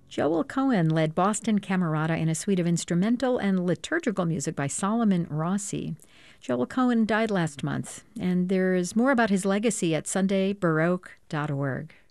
Joel Cohen led Boston Camerata in a suite of instrumental and liturgical music by Solomon Rossi. Joel Cohen died last month, and there's more about his legacy at sundaybaroque.org.